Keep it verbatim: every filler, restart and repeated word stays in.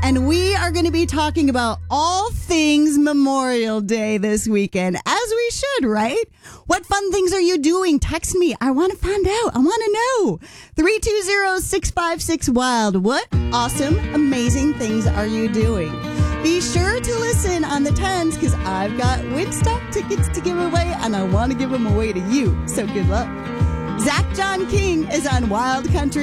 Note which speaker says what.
Speaker 1: and we are going to be talking about all things Memorial Day this weekend, as we should, right? What fun things are you doing? Text me. I want to find out. I want to know. three two zero, six five six, wild. What awesome, amazing things are you doing? Be sure to listen on the tens because I've got Woodstock tickets to give away, and I want to give them away to you. So good luck. Zach John King is on Wild Country.